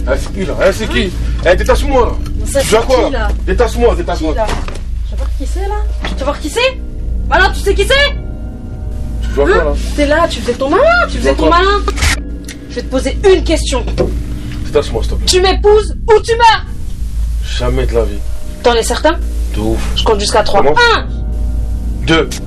c'est qui là? C'est qui? Détache-moi là. Tu vois quoi là? Détache-moi. Tu vas voir qui c'est là? Tu vas voir qui c'est? Voilà, tu sais qui c'est? Tu vois quoi là? T'es là, tu faisais ton malin, Je vais te poser une question. Détache-moi s'il te plaît. Tu m'épouses ou tu meurs? Jamais de la vie. T'en es certain? De ouf. Je compte jusqu'à 3. Comment? 1, 2.